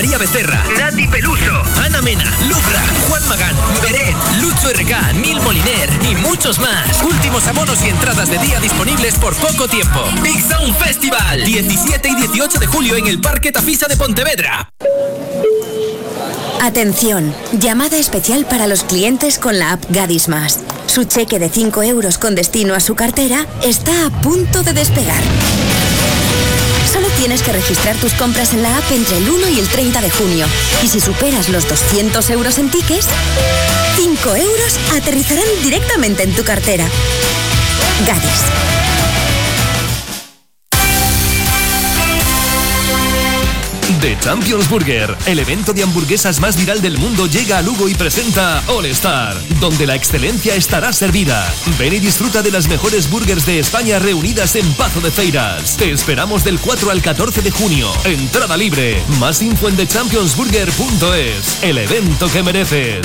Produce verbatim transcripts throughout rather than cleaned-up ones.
María Becerra, Nati Peluso, Ana Mena, Lucra, Juan Magán, Beret, Lucho R K, Nil Moliner y muchos más. Últimos abonos y entradas de día disponibles por poco tiempo. Big Sound Festival, diecisiete y dieciocho de julio en el Parque Tafisa de Pontevedra. Atención, llamada especial para los clientes con la app Gadis Más. Su cheque de cinco euros con destino a su cartera está a punto de despegar. Solo tienes que registrar tus compras en la app entre el uno y el treinta de junio. Y si superas los doscientos euros en tickets, cinco euros aterrizarán directamente en tu cartera. Gadis. The Champions Burger, el evento de hamburguesas más viral del mundo, llega a Lugo y presenta All Star, donde la excelencia estará servida. Ven y disfruta de las mejores burgers de España reunidas en Pazo de Feiras. Te esperamos del cuatro al catorce de junio. Entrada libre. Más info en the champions burger punto es. El evento que mereces.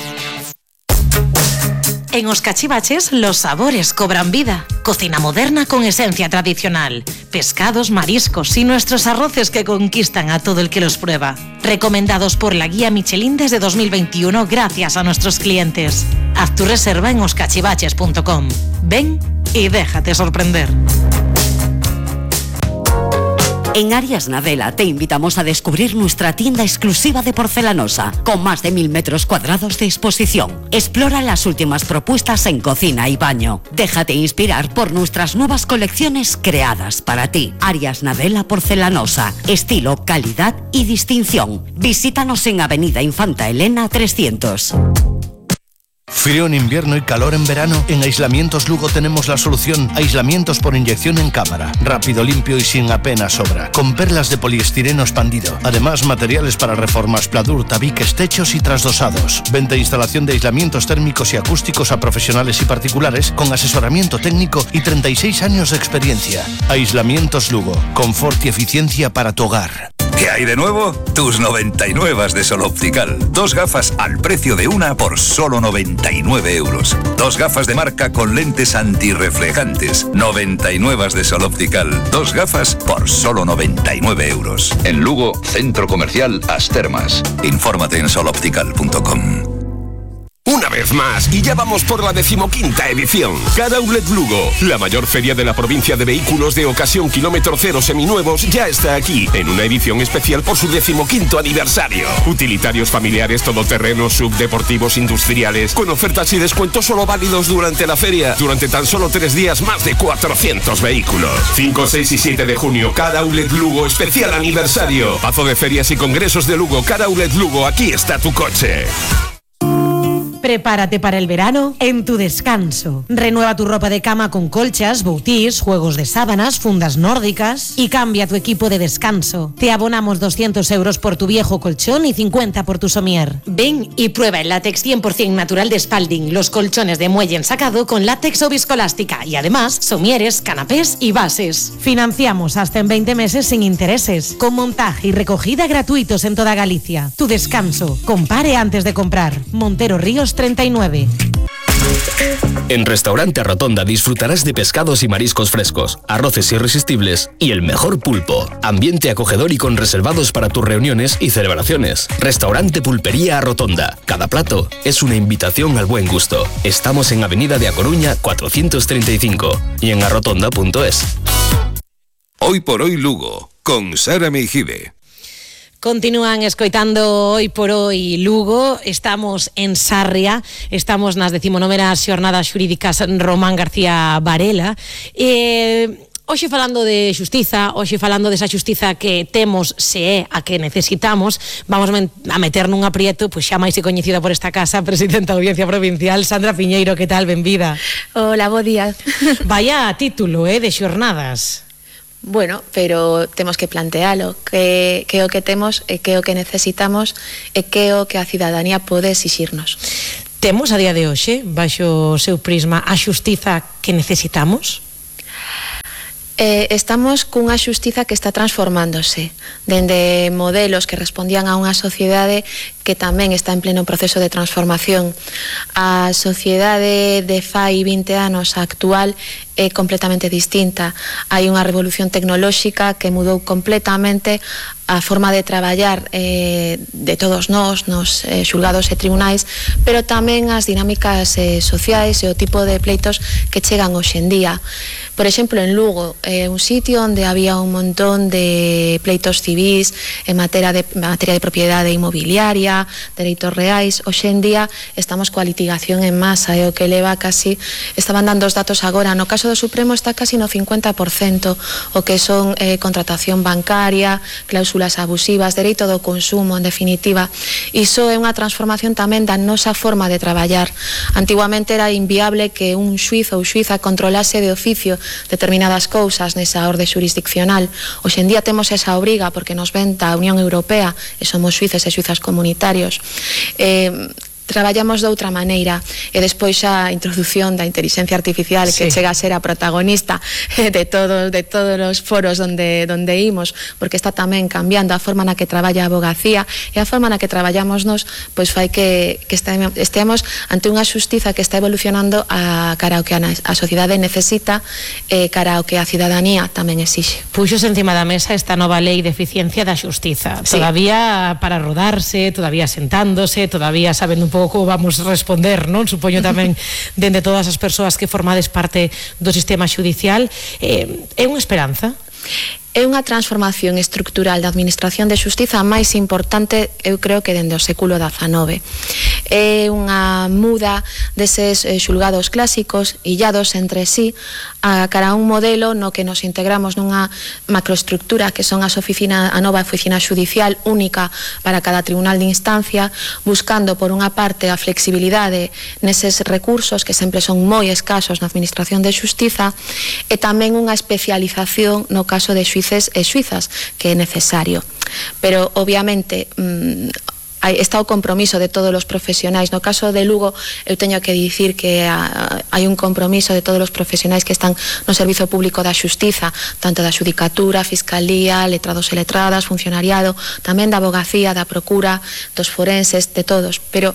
En Os Cachivaches los sabores cobran vida. Cocina moderna con esencia tradicional. Pescados, mariscos y nuestros arroces que conquistan a todo el que los prueba. Recomendados por la guía Michelin desde dos mil veintiuno gracias a nuestros clientes. Haz tu reserva en os cachivaches punto com. Ven y déjate sorprender. En Arias Nadela te invitamos a descubrir nuestra tienda exclusiva de porcelanosa, con más de mil metros cuadrados de exposición. Explora las últimas propuestas en cocina y baño. Déjate inspirar por nuestras nuevas colecciones creadas para ti. Arias Nadela Porcelanosa, estilo, calidad y distinción. Visítanos en Avenida Infanta Elena trescientos. Frío en invierno y calor en verano. En Aislamientos Lugo tenemos la solución. Aislamientos por inyección en cámara. Rápido, limpio y sin apenas sobra. Con perlas de poliestireno expandido. Además, materiales para reformas, pladur, tabiques, techos y trasdosados. Venta e instalación de aislamientos térmicos y acústicos a profesionales y particulares con asesoramiento técnico y treinta y seis años de experiencia. Aislamientos Lugo. Confort y eficiencia para tu hogar. ¿Qué hay de nuevo? Tus noventa y nueve de Sol Optical. Dos gafas al precio de una por solo noventa y nueve euros. Dos gafas de marca con lentes antirreflejantes. noventa y nueve de Sol Optical. Dos gafas por solo noventa y nueve euros. En Lugo, Centro Comercial Astermas. Infórmate en sol optical punto com. Una vez más, y ya vamos por la decimoquinta edición. Car Outlet Lugo, la mayor feria de la provincia de vehículos de ocasión kilómetro cero seminuevos, ya está aquí, en una edición especial por su decimoquinto aniversario. Utilitarios familiares, todoterrenos, subdeportivos, industriales, con ofertas y descuentos solo válidos durante la feria. Durante tan solo tres días, más de cuatrocientos vehículos. cinco, seis y siete de junio, Car Outlet Lugo, especial aniversario. Pazo de Ferias y Congresos de Lugo, Car Outlet Lugo, aquí está tu coche. Prepárate para el verano en Tu Descanso. Renueva tu ropa de cama con colchas, boutis, juegos de sábanas, fundas nórdicas y cambia tu equipo de descanso. Te abonamos doscientos euros por tu viejo colchón y cincuenta por tu somier. Ven y prueba el látex cien por ciento natural de Spalding, los colchones de muelle ensacado con látex o viscolástica y además somieres, canapés y bases. Financiamos hasta en veinte meses sin intereses, con montaje y recogida gratuitos en toda Galicia. Tu Descanso. Compare antes de comprar. Montero Ríos treinta y nueve. En Restaurante Rotonda disfrutarás de pescados y mariscos frescos, arroces irresistibles y el mejor pulpo. Ambiente acogedor y con reservados para tus reuniones y celebraciones. Restaurante Pulpería Rotonda. Cada plato es una invitación al buen gusto. Estamos en Avenida de A Coruña cuatrocientos treinta y cinco y en arrotonda punto es. Hoy por hoy Lugo, con Sara Meijide. Continúan escoitando Hoy por Hoy Lugo. Estamos en Sarria, estamos nas decimonovenas xornadas xurídicas Román García Varela. Eh, hoxe falando de xustiza, hoxe falando desa xustiza que temos se é a que necesitamos, vamos a meter nun aprieto, pois xa máis e coñecida por esta casa, presidenta da Audiencia Provincial, Sandra Piñeiro, que tal? Benvida. Hola, bo día. Vaya título, eh, de xornadas. Bueno, pero temos que plantealo, que, que o que temos e que o que necesitamos e que o que a cidadanía pode exixirnos. Temos a día de hoxe, baixo o seu prisma, a xustiza que necesitamos? Eh, estamos cunha xustiza que está transformándose dende modelos que respondían a unha sociedade que tamén está en pleno proceso de transformación. A sociedade de fai vinte anos actual é completamente distinta. Hai unha revolución tecnolóxica que mudou completamente a forma de traballar eh, de todos nós nos eh, xulgados e tribunais, pero tamén as dinámicas eh, sociais e o tipo de pleitos que chegan hoxe en día. Por exemplo, en Lugo, eh, un sitio onde había un montón de pleitos civís en materia de, materia de propiedade inmobiliaria, dereitos reais, hoxe en día estamos coa litigación en masa, e o que leva casi, estaban dando os datos agora, no caso do Supremo está casi no cincuenta por cento, o que son eh, contratación bancaria, cláusulas abusivas, dereito do consumo, en definitiva. Iso é unha transformación tamén da nosa forma de traballar. Antiguamente era inviable que un xuiz ou xuiza controlase de oficio determinadas cousas nesa orde xurisdiccional. Hoxe en día temos esa obriga porque nos ven da Unión Europea e somos xuíces e xuizas comunitarios. Eh, traballamos de outra maneira, e despois xa a introdución da inteligencia artificial, sí, que chega a ser a protagonista de todos de todos os foros onde onde imos, porque está tamén cambiando a forma na que traballa a abogacía e a forma na que traballamos nos, pois fai que, que esteamos ante unha xustiza que está evolucionando a cara ao que a, a sociedade necesita e cara ao que a cidadanía tamén exixe. Puxos encima da mesa esta nova lei de eficiencia da xustiza, sí, todavía para rodarse, todavía sentándose, todavía sabendo un pouco vamos responder, non? Supoño tamén dende todas as persoas que formades parte do sistema xudicial. Eh, é unha esperanza? É unha transformación estructural da administración de xustiza máis importante, eu creo que dende o século dezanove. É unha muda deses eh, xulgados clásicos illados entre sí a cara a un modelo no que nos integramos nunha macroestructura que son as oficina, a nova oficina xudicial única para cada tribunal de instancia, buscando por unha parte a flexibilidade neses recursos que sempre son moi escasos na administración de xustiza, e tamén unha especialización no caso de xuíces e xuizas que é necesario. Pero obviamente mmm, está o compromiso de todos os profesionais. No caso de Lugo eu teño que dicir que hai un compromiso de todos os profesionais que están no servizo público da xustiza, tanto da xudicatura, fiscalía, letrados e letradas, funcionariado, tamén da abogacía, da procura, dos forenses, de todos. Pero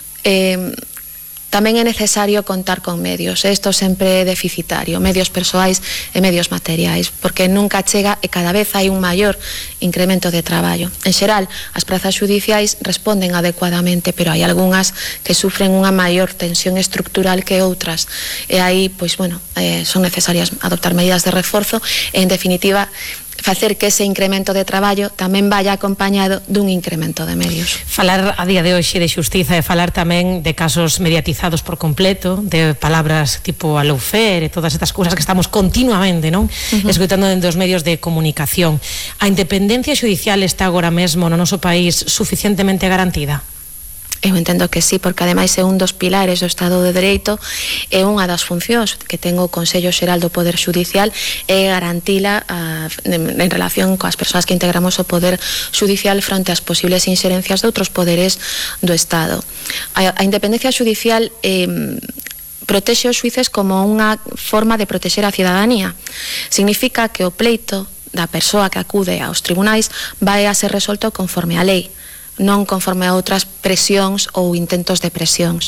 eh, tamén é necesario contar con medios, isto sempre é deficitario, medios persoais e medios materiais, porque nunca chega e cada vez hai un maior incremento de traballo. En xeral, as prazas xudiciais responden adecuadamente, pero hai algunhas que sufren unha maior tensión estructural que outras, e aí, pois, bueno, eh, son necesarias adoptar medidas de reforzo e, en definitiva, facer que ese incremento de traballo tamén vaya acompañado dun incremento de medios. Falar a día de hoxe de xustiza e falar tamén de casos mediatizados por completo, de palabras tipo a lawfare e todas estas cousas que estamos continuamente, non? Uh-huh. Escoitando dentro dos medios de comunicación. A independencia xudicial está agora mesmo no noso país suficientemente garantida? Eu entendo que sí, porque ademais é un dos pilares do Estado de Dereito, é unha das funcións que ten o Consello Xeral do Poder Xudicial, é garantila a, en, en relación coas persoas que integramos o Poder Xudicial fronte ás posibles inxerencias de outros poderes do Estado. A, a independencia xudicial eh, protexe os xuíces como unha forma de protexer a cidadanía. Significa que o pleito da persoa que acude aos tribunais vai a ser resolto conforme a lei, non conforme a outras presións ou intentos de presións.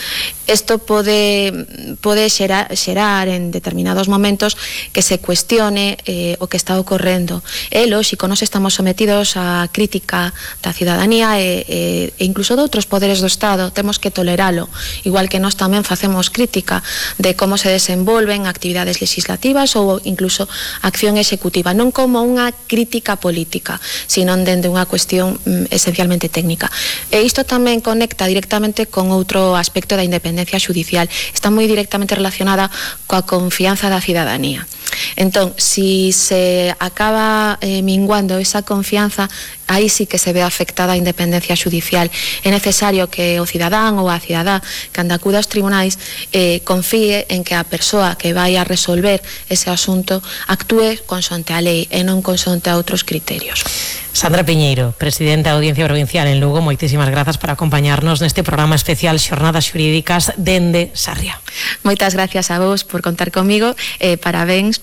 Isto pode, pode xerar, xerar en determinados momentos que se cuestione eh, o que está ocorrendo. É lóxico, nós estamos sometidos á crítica da cidadanía e, e, e incluso de outros poderes do Estado, temos que toleralo, igual que nós tamén facemos crítica de como se desenvolven actividades legislativas ou incluso acción executiva, non como unha crítica política, sino dende unha cuestión mm, esencialmente técnica. E isto tamén conecta directamente con outro aspecto da independencia xudicial, está moi directamente relacionada coa confianza da cidadanía. Entón, si se acaba eh, minguando esa confianza, aí sí que se ve afectada a independencia xudicial. É necesario que o cidadán ou a cidadá que anda acuda aos tribunais eh, confíe en que a persoa que vai a resolver ese asunto actúe consonte a lei e non consonte a outros criterios. Sandra Piñeiro, presidenta da Audiencia Provincial en Lugo, moitísimas grazas por acompañarnos neste programa especial Xornadas Xurídicas dende Sarria. Moitas gracias a vos por contar comigo e parabéns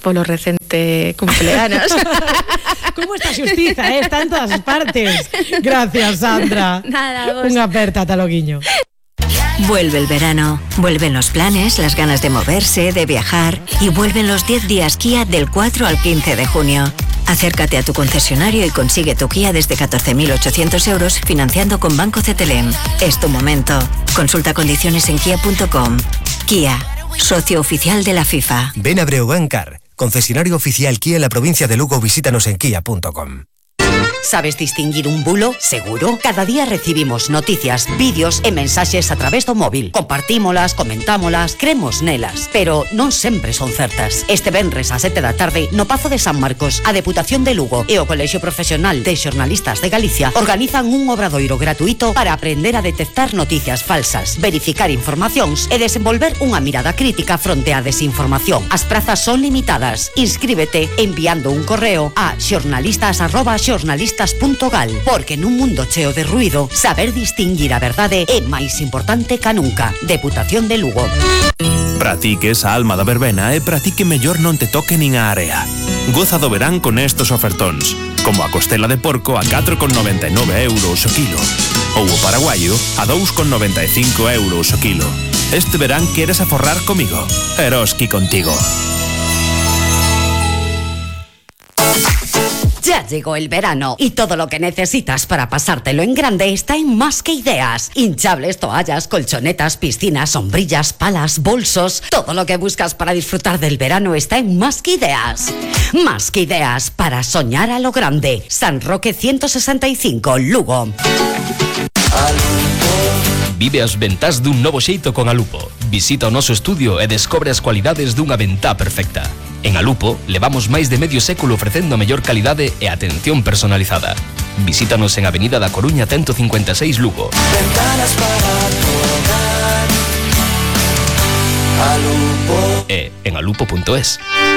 polo recente cumpleanos. Como esta xustiza, eh? Está en todas partes. Gracias, Sandra. Nada, vos. Unha aperta, taloguiño. Vuelve el verano, vuelven los planes, las ganas de moverse, de viajar y vuelven los diez días Kia del cuatro al quince de junio. Acércate a tu concesionario y consigue tu Kia desde catorce mil ochocientos euros financiando con Banco C T L M. Es tu momento. Consulta condiciones en kia punto com. Kia, socio oficial de la FIFA. Ven a Breogán Car, concesionario oficial Kia en la provincia de Lugo. Visítanos en kia punto com. ¿Sabes distinguir un bulo? Seguro. Cada día recibimos noticias, vídeos e mensaxes a través do móvil. Compartímolas, comentámolas, cremos nelas, pero non sempre son certas. Este venres a sete da tarde, no Pazo de San Marcos, a Deputación de Lugo e o Colexio Profesional de Xornalistas de Galicia organizan un obradoiro gratuito para aprender a detectar noticias falsas, verificar informacións e desenvolver unha mirada crítica fronte á desinformación. As prazas son limitadas. Inscríbete enviando un correo a xornalistas arroba xornalistas punto gal, porque nun mundo cheo de ruido, saber distinguir a verdade é máis importante ca nunca. Deputación de Lugo. Para ti que esa alma da verbena é para ti que mellor non te toque nin a area. Goza do verán con estos ofertóns, como a costela de porco a catro con noventa e nove euros o kilo, ou o paraguayo a dous con noventa e cinco euros o kilo. Este verán queres aforrar comigo? Eroski contigo. Ya llegó el verano y todo lo que necesitas para pasártelo en grande está en Más que Ideas. Hinchables, toallas, colchonetas, piscinas, sombrillas, palas, bolsos. Todo lo que buscas para disfrutar del verano está en Más que Ideas. Más que Ideas para soñar a lo grande. San Roque ciento sesenta y cinco, Lugo. Vive as ventás dun novo xeito con Alupo. Visita o noso estudio e descobre as cualidades dunha ventá perfecta. En Alupo, levamos máis de medio século ofrecendo a mellor calidade e atención personalizada. Visítanos en Avenida da Coruña ciento cincuenta e seis, Lugo. Ventanas para tu hogar. Alupo. E en alupo punto es.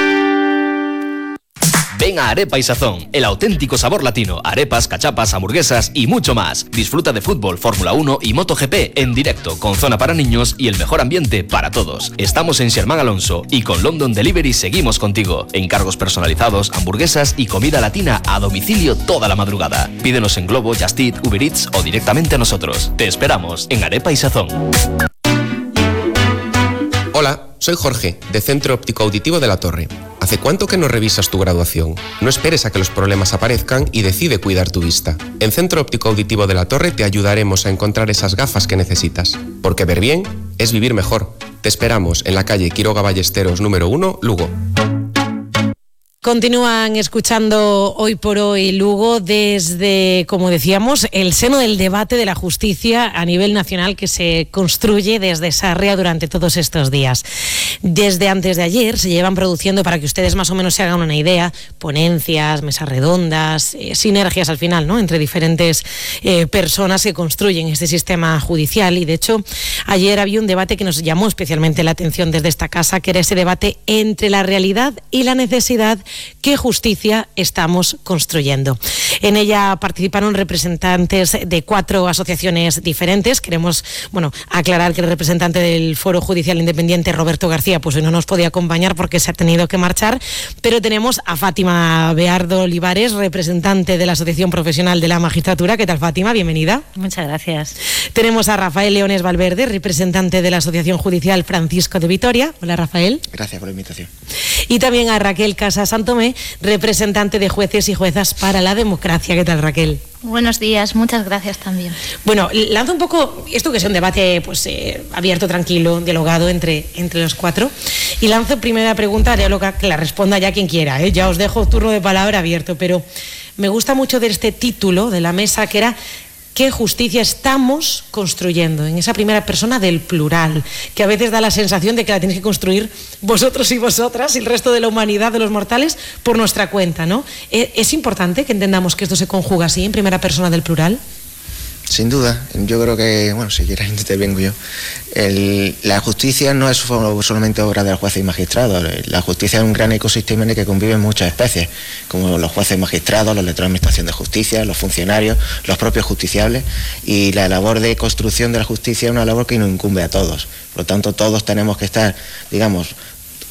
Ven a Arepa y Sazón, el auténtico sabor latino. Arepas, cachapas, hamburguesas y mucho más. Disfruta de fútbol, Fórmula uno y MotoGP en directo, con zona para niños y el mejor ambiente para todos. Estamos en Xermán Alonso y con London Delivery seguimos contigo. Encargos personalizados, hamburguesas y comida latina a domicilio toda la madrugada. Pídenos en Globo, Just Eat, Uber Eats o directamente a nosotros. Te esperamos en Arepa y Sazón. Hola, soy Jorge, de Centro Óptico Auditivo de La Torre. ¿Hace cuánto que no revisas tu graduación? No esperes a que los problemas aparezcan y decide cuidar tu vista. En Centro Óptico Auditivo de La Torre te ayudaremos a encontrar esas gafas que necesitas. Porque ver bien es vivir mejor. Te esperamos en la calle Quiroga Ballesteros número uno, Lugo. Continúan escuchando Hoy por Hoy Lugo desde, como decíamos, el seno del debate de la justicia a nivel nacional que se construye desde Sarria durante todos estos días. Desde antes de ayer se llevan produciendo, para que ustedes más o menos se hagan una idea, ponencias, mesas redondas, eh, sinergias al final, ¿no?, entre diferentes eh, personas que construyen este sistema judicial. Y de hecho, ayer había un debate que nos llamó especialmente la atención desde esta casa, que era ese debate entre la realidad y la necesidad. ¿Qué justicia estamos construyendo? En ella participaron representantes de cuatro asociaciones diferentes. Queremos, bueno, aclarar que el representante del Foro Judicial Independiente, Roberto García, pues hoy no nos podía acompañar porque se ha tenido que marchar, pero tenemos a Fátima Beardo Olivares, representante de la Asociación Profesional de la Magistratura. ¿Qué tal, Fátima? Bienvenida. Muchas gracias. Tenemos a Rafael Leones Valverde, representante de la Asociación Judicial Francisco de Vitoria. Hola, Rafael. Gracias por la invitación. Y también a Raquel Casas Santomé, representante de Jueces y Juezas para la Democracia. ¿Qué tal, Raquel? Buenos días, muchas gracias también. Bueno, lanzo un poco esto que es un debate pues eh, abierto, tranquilo, dialogado entre, entre los cuatro. Y lanzo primera pregunta, diáloga, que la responda ya quien quiera, ¿eh? Ya os dejo turno de palabra abierto, pero me gusta mucho de este título de la mesa, que era ¿qué justicia estamos construyendo? En esa primera persona del plural, que a veces da la sensación de que la tenéis que construir vosotros y vosotras y el resto de la humanidad, de los mortales, por nuestra cuenta, ¿no? ¿Es importante que entendamos que esto se conjuga así, en primera persona del plural? Sin duda, yo creo que, bueno, si quieres intervengo yo. El, la justicia no es solamente obra de los jueces y magistrados. La justicia es un gran ecosistema en el que conviven muchas especies, como los jueces y magistrados, los letrados de administración de justicia, los funcionarios, los propios justiciables, y la labor de construcción de la justicia es una labor que nos incumbe a todos. Por lo tanto, todos tenemos que estar, digamos,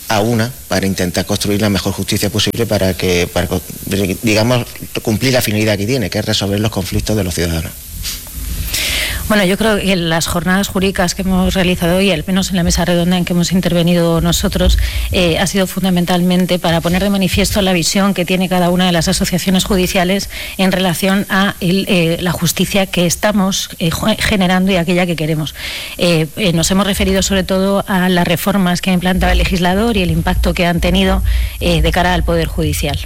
a una para intentar construir la mejor justicia posible para que, para, digamos, cumplir la finalidad que tiene, que es resolver los conflictos de los ciudadanos. Bueno, yo creo que las jornadas jurídicas que hemos realizado hoy, al menos en la mesa redonda en que hemos intervenido nosotros, eh, ha sido fundamentalmente para poner de manifiesto la visión que tiene cada una de las asociaciones judiciales en relación a el, eh, la justicia que estamos eh, generando y aquella que queremos. Eh, eh, nos hemos referido sobre todo a las reformas que ha implantado el legislador y el impacto que han tenido eh, de cara al Poder Judicial.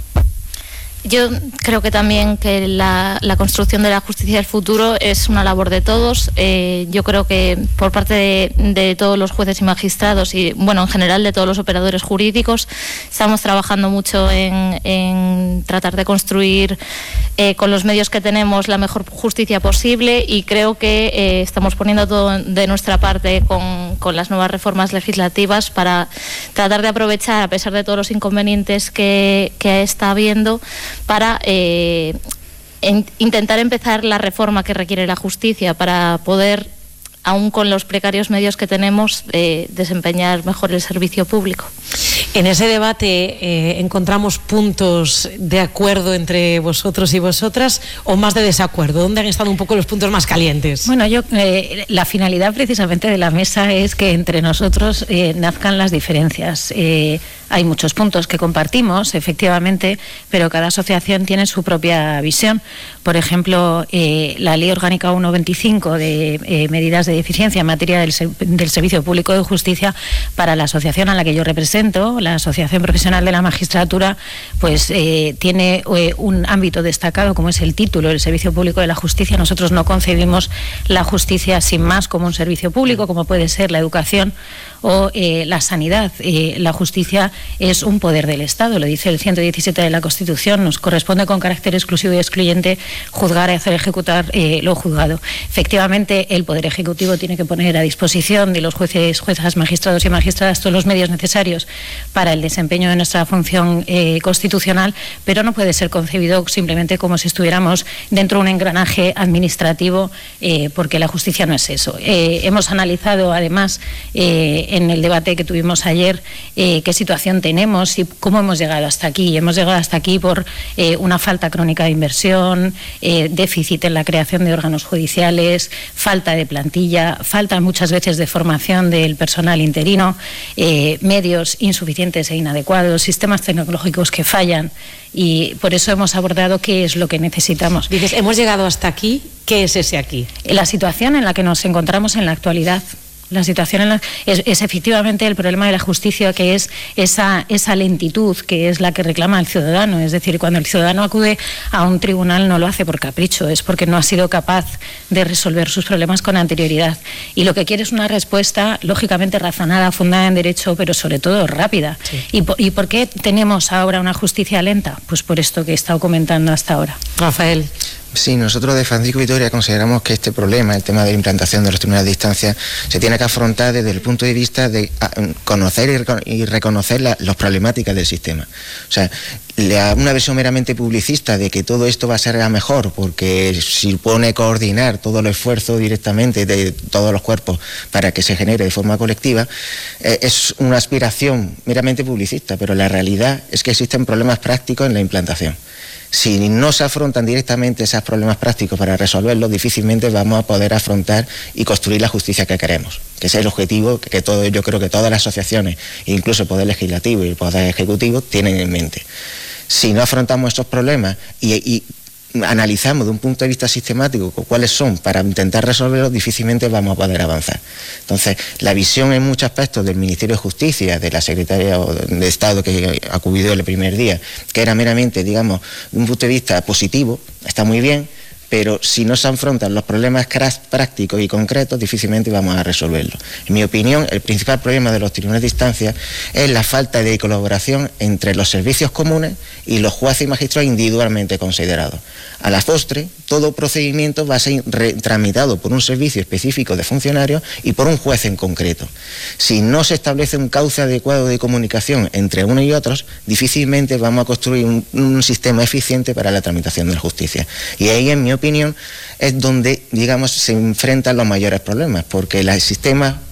Yo creo que también que la, la construcción de la justicia del futuro es una labor de todos. Eh, yo creo que por parte de, de todos los jueces y magistrados y, bueno, en general de todos los operadores jurídicos, estamos trabajando mucho en, en tratar de construir eh, con los medios que tenemos la mejor justicia posible, y creo que eh, estamos poniendo todo de nuestra parte con, con las nuevas reformas legislativas para tratar de aprovechar, a pesar de todos los inconvenientes que, que está habiendo, para eh, en, intentar empezar la reforma que requiere la justicia para poder, aún con los precarios medios que tenemos, eh, desempeñar mejor el servicio público. En ese debate eh, encontramos puntos de acuerdo entre vosotros y vosotras, o más de desacuerdo. ¿Dónde han estado un poco los puntos más calientes? Bueno, yo eh, la finalidad precisamente de la mesa es que entre nosotros eh, nazcan las diferencias. Eh, hay muchos puntos que compartimos, efectivamente, pero cada asociación tiene su propia visión. Por ejemplo, eh, la Ley Orgánica ciento veinticinco de eh, medidas de eficiencia en materia del, del Servicio Público de Justicia, para la asociación a la que yo represento, la Asociación Profesional de la Magistratura, pues eh, tiene eh, un ámbito destacado como es el título, el Servicio Público de la Justicia. Nosotros no concebimos la justicia sin más como un servicio público, como puede ser la educación o eh, la sanidad. Eh, la justicia es un poder del Estado, lo dice el ciento diecisiete de la Constitución. Nos corresponde con carácter exclusivo y excluyente juzgar y hacer ejecutar eh, lo juzgado. Efectivamente, el Poder Ejecutivo tiene que poner a disposición de los jueces, juezas, magistrados y magistradas todos los medios necesarios para el desempeño de nuestra función eh, constitucional, pero no puede ser concebido simplemente como si estuviéramos dentro de un engranaje administrativo, eh, porque la justicia no es eso. Eh, hemos analizado, además, eh, en el debate que tuvimos ayer, eh, qué situación tenemos y cómo hemos llegado hasta aquí. Hemos llegado hasta aquí por eh, una falta crónica de inversión, eh, déficit en la creación de órganos judiciales, falta de plantilla, falta muchas veces de formación del personal interino, eh, medios insuficientes e inadecuados, sistemas tecnológicos que fallan, y por eso hemos abordado qué es lo que necesitamos. Dices, hemos llegado hasta aquí, ¿qué es ese aquí? La situación en la que nos encontramos en la actualidad. La situación en la, es, es efectivamente el problema de la justicia, que es esa, esa lentitud que es la que reclama el ciudadano. Es decir, cuando el ciudadano acude a un tribunal no lo hace por capricho, es porque no ha sido capaz de resolver sus problemas con anterioridad. Y lo que quiere es una respuesta lógicamente razonada, fundada en derecho, pero sobre todo rápida. Sí. ¿Y, por, ¿Y por qué tenemos ahora una justicia lenta? Pues por esto que he estado comentando hasta ahora. Rafael. Sí, nosotros de Francisco Vitoria consideramos que este problema, el tema de la implantación de los tribunales de distancia, se tiene que afrontar desde el punto de vista de conocer y reconocer la, las problemáticas del sistema. O sea, la, una versión meramente publicista de que todo esto va a ser a mejor porque supone coordinar todo el esfuerzo directamente de todos los cuerpos para que se genere de forma colectiva, eh, es una aspiración meramente publicista, pero la realidad es que existen problemas prácticos en la implantación. Si no se afrontan directamente esos problemas prácticos para resolverlos, difícilmente vamos a poder afrontar y construir la justicia que queremos, que es el objetivo que todo, yo creo que todas las asociaciones, incluso el Poder Legislativo y el Poder Ejecutivo, tienen en mente. Si no afrontamos estos problemas y, y analizamos de un punto de vista sistemático cuáles son para intentar resolverlos, difícilmente vamos a poder avanzar. Entonces, la visión en muchos aspectos del Ministerio de Justicia, de la Secretaría de Estado que acudió el primer día, que era meramente, digamos, de un punto de vista positivo, está muy bien, pero si no se afrontan los problemas prácticos y concretos, difícilmente vamos a resolverlos. En mi opinión, el principal problema de los tribunales de instancia es la falta de colaboración entre los servicios comunes y los jueces y magistrados individualmente considerados. A la postre, todo procedimiento va a ser tramitado por un servicio específico de funcionarios y por un juez en concreto. Si no se establece un cauce adecuado de comunicación entre unos y otros, difícilmente vamos a construir un, un sistema eficiente para la tramitación de la justicia. Y ahí, en mi opinión, es donde, digamos, se enfrentan los mayores problemas, porque el sistema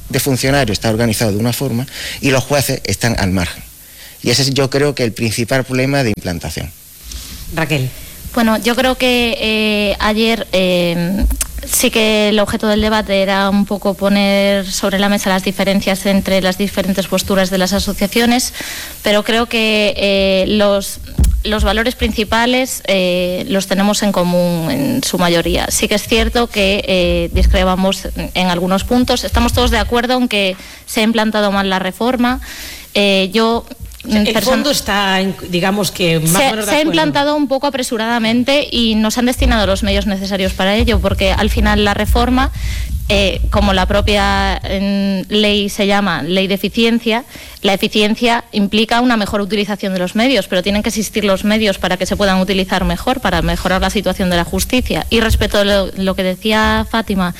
de funcionarios está organizado de una forma y los jueces están al margen. Y ese es, yo creo, que el principal problema de implantación. Raquel. Bueno, yo creo que eh, ayer eh, sí que el objeto del debate era un poco poner sobre la mesa las diferencias entre las diferentes posturas de las asociaciones, pero creo que eh, los, los valores principales eh, los tenemos en común en su mayoría. Sí que es cierto que eh, discrepamos en algunos puntos. Estamos todos de acuerdo en que se ha implantado mal la reforma. Eh, yo... El fondo está, digamos que más se, o menos de se ha acuerdo. implantado un poco apresuradamente y no se han destinado los medios necesarios para ello, porque al final la reforma, eh, como la propia eh, ley se llama ley de eficiencia, la eficiencia implica una mejor utilización de los medios, pero tienen que existir los medios para que se puedan utilizar mejor, para mejorar la situación de la justicia. Y respecto a lo, lo que decía Fátima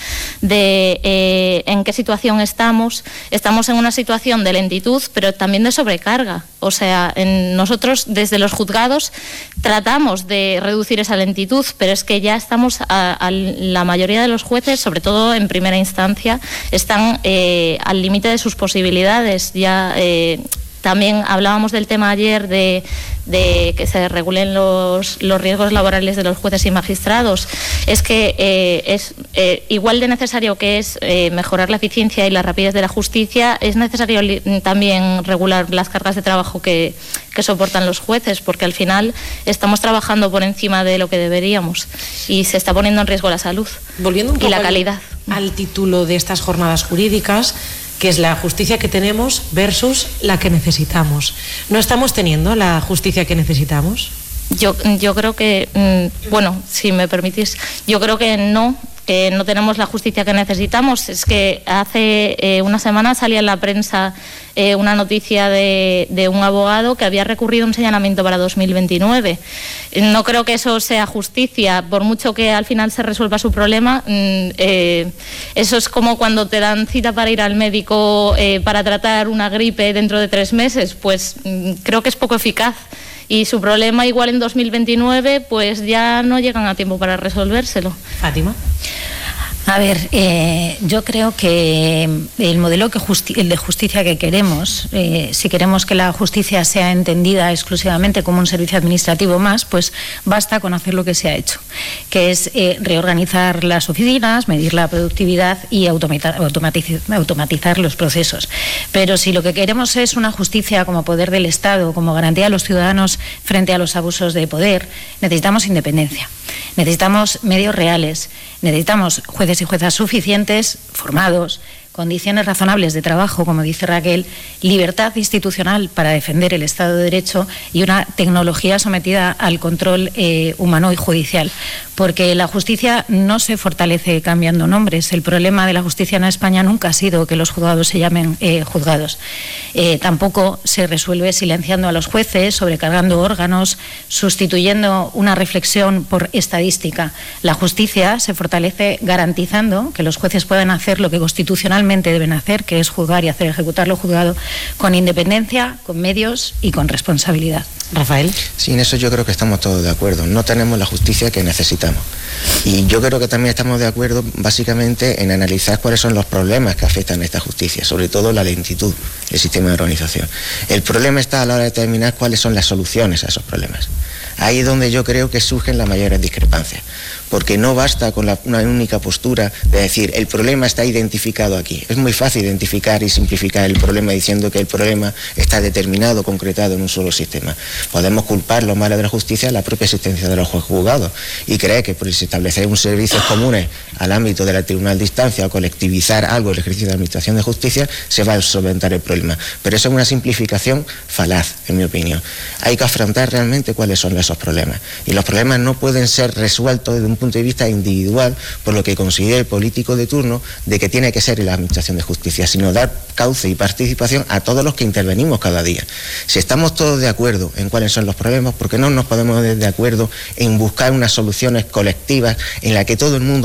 de eh, en qué situación estamos, estamos en una situación de lentitud, pero también de sobrecarga. O sea, en nosotros desde los juzgados tratamos de reducir esa lentitud, pero es que ya estamos, a, a la mayoría de los jueces, sobre todo en primera instancia, están eh, al límite de sus posibilidades. Ya eh, también hablábamos del tema ayer de, de que se regulen los, los riesgos laborales de los jueces y magistrados. Es que eh, es eh, igual de necesario que es eh, mejorar la eficiencia y la rapidez de la justicia, es necesario li- también regular las cargas de trabajo que, que soportan los jueces, porque al final estamos trabajando por encima de lo que deberíamos y se está poniendo en riesgo la salud. Volviendo un y poco la al- calidad. al título de estas jornadas jurídicas, que es la justicia que tenemos versus la que necesitamos. ¿No estamos teniendo la justicia que necesitamos? Yo, yo creo que, mmm, bueno, si me permitís, yo creo que no, que no tenemos la justicia que necesitamos. Es que hace eh, una semana salía en la prensa eh, una noticia de, de un abogado que había recurrido un señalamiento para dos mil veintinueve. No creo que eso sea justicia, por mucho que al final se resuelva su problema. Mmm, eh, eso es como cuando te dan cita para ir al médico eh, para tratar una gripe dentro de tres meses, pues mmm, creo que es poco eficaz. Y su problema igual en dos mil veintinueve pues ya no llegan a tiempo para resolvérselo. Fátima. A ver, eh, yo creo que el modelo que justi- el de justicia que queremos, eh, si queremos que la justicia sea entendida exclusivamente como un servicio administrativo más, pues basta con hacer lo que se ha hecho, que es eh, reorganizar las oficinas, medir la productividad y automatizar, automatizar, automatizar los procesos. Pero si lo que queremos es una justicia como poder del Estado, como garantía a los ciudadanos frente a los abusos de poder, necesitamos independencia, necesitamos medios reales, necesitamos jueces y juezas suficientes, formados, condiciones razonables de trabajo, como dice Raquel, libertad institucional para defender el Estado de Derecho y una tecnología sometida al control eh, humano y judicial. Porque la justicia no se fortalece cambiando nombres. El problema de la justicia en España nunca ha sido que los juzgados se llamen eh, juzgados. Eh, tampoco se resuelve silenciando a los jueces, sobrecargando órganos, sustituyendo una reflexión por estadística. La justicia se fortalece garantizando que los jueces puedan hacer lo que constitucionalmente deben hacer, que es juzgar y hacer ejecutar lo juzgado, con independencia, con medios y con responsabilidad. Rafael. Sí, en eso yo creo que estamos todos de acuerdo. No tenemos la justicia que necesitamos. Y yo creo que también estamos de acuerdo básicamente en analizar cuáles son los problemas que afectan a esta justicia, sobre todo la lentitud del sistema de organización. El problema está a la hora de determinar cuáles son las soluciones a esos problemas. Ahí es donde yo creo que surgen las mayores discrepancias, porque no basta con la, una única postura de decir el problema está identificado aquí. Es muy fácil identificar y simplificar el problema diciendo que el problema está determinado, concretado en un solo sistema. Podemos culpar los males de la justicia a la propia existencia de los juzgados y creer que por establecer un servicios comunes al ámbito del tribunal de instancia o colectivizar algo el ejercicio de la administración de justicia se va a solventar el problema. Pero eso es una simplificación falaz, en mi opinión. Hay que afrontar realmente cuáles son esos problemas. Y los problemas no pueden ser resueltos desde un punto de vista individual por lo que considere el político de turno de que tiene que ser en la administración de justicia, sino dar cauce y participación a todos los que intervenimos cada día. Si estamos todos de acuerdo en cuáles son los problemas, ¿por qué no nos podemos poner de acuerdo en buscar unas soluciones colectivas en las que todo el mundo pueda participar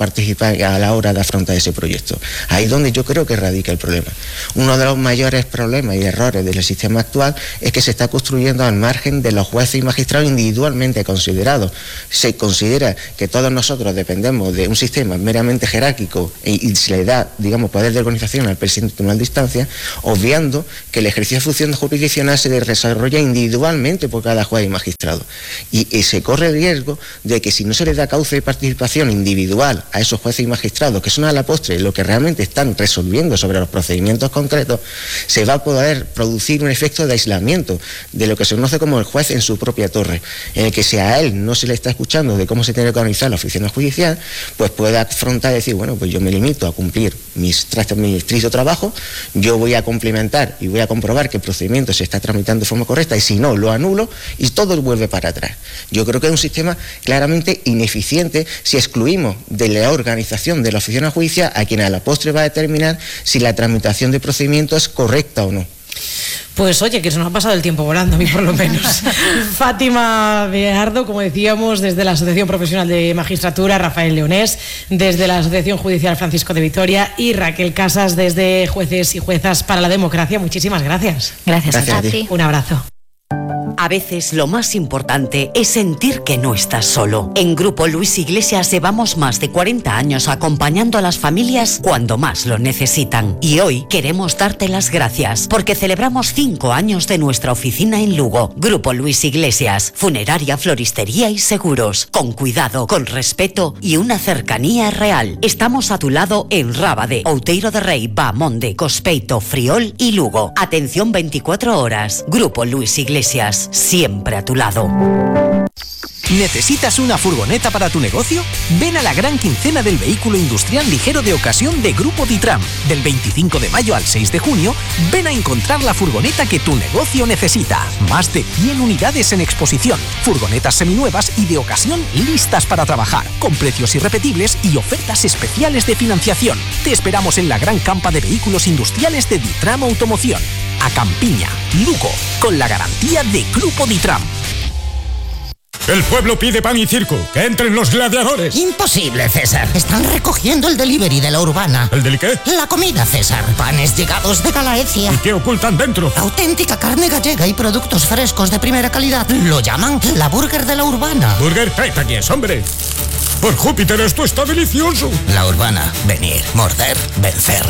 participar a la hora de afrontar ese proyecto. Ahí es donde yo creo que radica el problema. Uno de los mayores problemas y errores del sistema actual es que se está construyendo al margen de los jueces y magistrados individualmente considerados. Se considera que todos nosotros dependemos de un sistema meramente jerárquico y, y se le da, digamos, poder de organización al presidente del tribunal de instancia, obviando que el ejercicio de función jurisdiccional se desarrolla individualmente por cada juez y magistrado. Y, y se corre el riesgo de que si no se les da cauce de participación individual a esos jueces y magistrados, que son a la postre lo que realmente están resolviendo sobre los procedimientos concretos, se va a poder producir un efecto de aislamiento de lo que se conoce como el juez en su propia torre, en el que si a él no se le está escuchando de cómo se tiene que organizar la oficina judicial, pues puede afrontar y decir, bueno, pues yo me limito a cumplir mis, mi estricto trabajo, yo voy a complementar y voy a comprobar que el procedimiento se está tramitando de forma correcta y si no, lo anulo y todo vuelve para atrás. Yo creo que es un sistema claramente ineficiente si excluimos de la organización de la oficina judicial a quien a la postre va a determinar si la tramitación de procedimiento es correcta o no. Pues oye, que se nos ha pasado el tiempo volando, a mí por lo menos. Fátima Beardo, como decíamos, desde la Asociación Profesional de Magistratura, Rafael Leonés, desde la Asociación Judicial Francisco de Vitoria y Raquel Casas, desde Jueces y Juezas para la Democracia. Muchísimas gracias. Gracias, gracias a ti. Un abrazo. A veces lo más importante es sentir que no estás solo. En Grupo Luis Iglesias llevamos más de cuarenta años acompañando a las familias cuando más lo necesitan. Y hoy queremos darte las gracias porque celebramos cinco años de nuestra oficina en Lugo. Grupo Luis Iglesias, funeraria, floristería y seguros. Con cuidado, con respeto y una cercanía real. Estamos a tu lado en Rábade, Outeiro de Rei, Bamonde, Cospeito, Friol y Lugo. Atención veinticuatro horas. Grupo Luis Iglesias. Siempre a tu lado. ¿Necesitas una furgoneta para tu negocio? Ven a la gran quincena del vehículo industrial ligero de ocasión de Grupo Ditram. Del veinticinco de mayo al seis de junio, ven a encontrar la furgoneta que tu negocio necesita. Más de cien unidades en exposición, furgonetas seminuevas y de ocasión listas para trabajar, con precios irrepetibles y ofertas especiales de financiación. Te esperamos en la gran campa de vehículos industriales de Ditram Automoción. A Campiña, Lugo, con la garantía de Grupo Ditram. El pueblo pide pan y circo. ¡Que entren los gladiadores! Imposible, César. Están recogiendo el delivery de la urbana. ¿El deli qué? La comida, César. Panes llegados de Galaecia. ¿Y qué ocultan dentro? Auténtica carne gallega y productos frescos de primera calidad. Lo llaman la burger de la urbana. Burger Petaquies, hombre. Por Júpiter, esto está delicioso. La urbana. Venir, morder, vencer.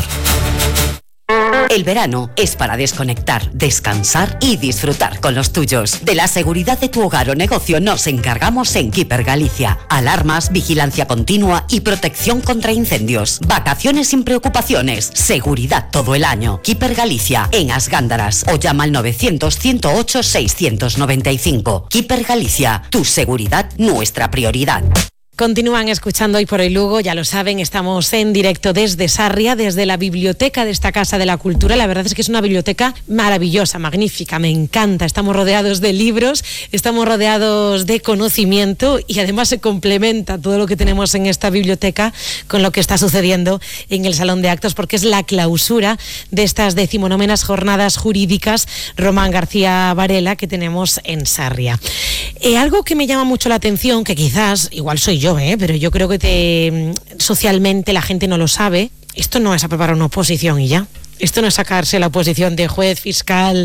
El verano es para desconectar, descansar y disfrutar con los tuyos. De la seguridad de tu hogar o negocio nos encargamos en Keeper Galicia. Alarmas, vigilancia continua y protección contra incendios. Vacaciones sin preocupaciones. Seguridad todo el año. Keeper Galicia en As Gándaras o llama al novecientos, ciento ocho, seiscientos noventa y cinco. Keeper Galicia, tu seguridad, nuestra prioridad. Continúan escuchando Hoy por Hoy Lugo, ya lo saben, estamos en directo desde Sarria, desde la biblioteca de esta Casa de la Cultura. La verdad es que es una biblioteca maravillosa, magnífica, me encanta. Estamos rodeados de libros, estamos rodeados de conocimiento y además se complementa todo lo que tenemos en esta biblioteca con lo que está sucediendo en el Salón de Actos, porque es la clausura de estas decimonovenas jornadas jurídicas Román García Varela que tenemos en Sarria. Eh, algo que me llama mucho la atención, que quizás, igual soy yo, ¿eh? pero yo creo que te, socialmente la gente no lo sabe, esto no es a preparar una oposición y ya. Esto no es sacarse la oposición de juez, fiscal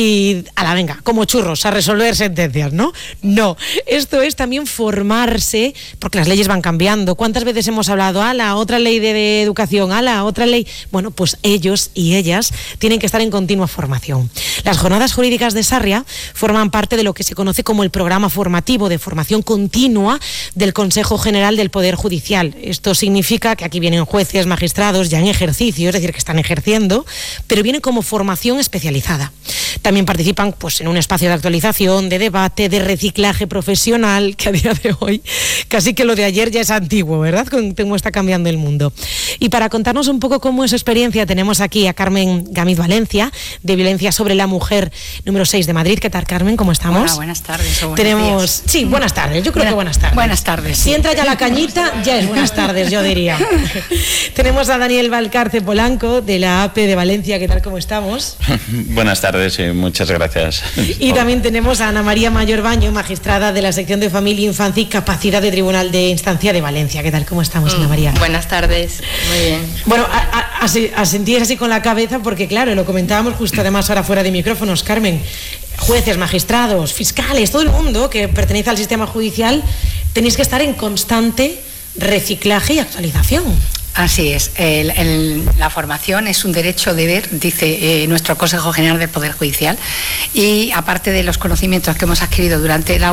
y a la venga, como churros, a resolver sentencias, ¿no? No, esto es también formarse, porque las leyes van cambiando. ¿Cuántas veces hemos hablado, a la otra ley de, de educación, a la otra ley? Bueno, pues ellos y ellas tienen que estar en continua formación. Las jornadas jurídicas de Sarria forman parte de lo que se conoce como el programa formativo de formación continua del Consejo General del Poder Judicial. Esto significa que aquí vienen jueces, magistrados ya en ejercicio, es decir, que están ejerciendo, pero vienen como formación especializada. También participan pues, en un espacio de actualización, de debate, de reciclaje profesional, que a día de hoy casi que lo de ayer ya es antiguo, ¿verdad? Cómo está cambiando el mundo. Y para contarnos un poco cómo es su experiencia, tenemos aquí a Carmen Gámez Valencia, de Violencia sobre la Mujer, número seis de Madrid. ¿Qué tal, Carmen? ¿Cómo estamos? Hola, buenas tardes. O buenos tenemos días. Sí, buenas tardes. Yo creo Buena, que buenas tardes. Buenas tardes. Si entra ya la cañita, ya es buenas tardes, yo diría. Tenemos a Daniel Valcarce Polanco, de la A P de Valencia, ¿qué tal? ¿Cómo estamos? Buenas tardes y muchas gracias. Y también tenemos a Ana María Mayor Baño, magistrada de la sección de Familia, Infancia y Capacidad de Tribunal de Instancia de Valencia. ¿Qué tal? ¿Cómo estamos, mm, Ana María? Buenas tardes, muy bien. Bueno, asentíes así con la cabeza porque, claro, lo comentábamos justo además ahora fuera de micrófonos, Carmen. Jueces, magistrados, fiscales, todo el mundo que pertenece al sistema judicial, tenéis que estar en constante reciclaje y actualización. Así es, el, el, la formación es un derecho deber, dice eh, nuestro Consejo General del Poder Judicial, y aparte de los conocimientos que hemos adquirido durante la